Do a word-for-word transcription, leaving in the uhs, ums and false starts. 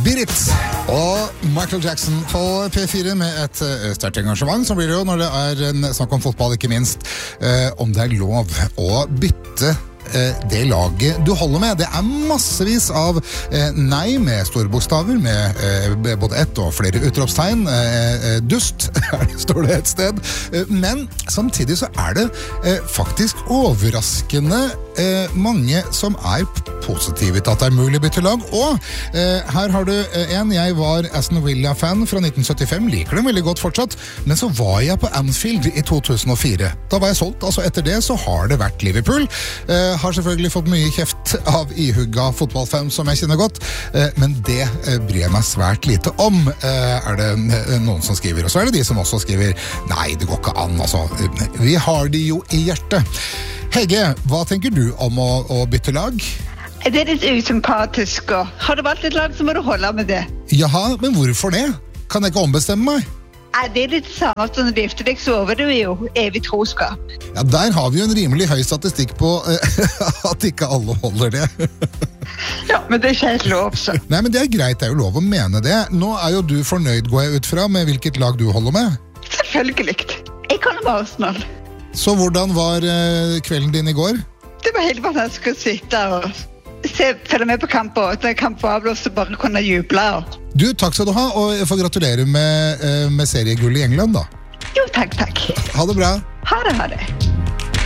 Beat It og Michael Jackson på P fire med et sterkt engasjement, som blir det jo når det er en snakk om fotball, ikke minst, eh, om det er lov å bytte det laget du holder med. Det er massevis av eh, nei med store bokstaver, med eh, både ett og flere utropstegn. Eh, dust, står det et sted. Eh, men samtidig så er det eh, faktisk overraskende eh, mange som er positive til at det er mulig å bytte lag. Og eh, her har du eh, en, jeg var Aston Villa-fan fra nitten syttifem, liker dem veldig godt fortsatt, men så var jeg på Anfield i to tusen og fire. Da var jeg solgt, altså etter det så har det vært Liverpool. Eh, har selvfølgelig fått mye kjeft av ihugga fotballfans som jeg kjenner godt, men det bryr jeg meg svært lite om, er det noen som skriver. Og så er det de som også skriver, nei, det går ikke an, altså. Vi har de jo i hjertet. Hege, hva tenker du om å, å bytte lag? Det er litt usympatisk, og har du valgt et lag, så må du holde med det. Jaha, men hvorfor det? Kan jeg ikke ombestemme meg? Nei, det er litt samme som når du gifter deg, så over du jo evig troskap. Ja, der har vi jo en rimelig høy statistikk på uh, at ikke alle holder det. Ja, men det er ikke helt lov, så. Nei, men det er greit, det er jo lov å mene det. Nå er jo du fornøyd, går jeg ut fra, med hvilket lag du holder med? Selvfølgelig. Jeg kan med Arsenal. Så hvordan var uh, kvelden din i går? Det var helt fantastisk å sitte og se, følge med på kamp, og når kamp var avblåst, så bare kunne juble. Du, takk skal du ha, og jeg får gratulere med, med seriegull i England, da. Jo, takk, takk. Ha det bra. Ha det, ha det.